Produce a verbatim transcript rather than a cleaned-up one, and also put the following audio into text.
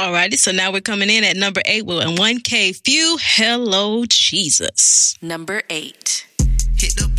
Alrighty, so now we're coming in at number eight with one K Phew, Hello Jesus. Number eight. Hit the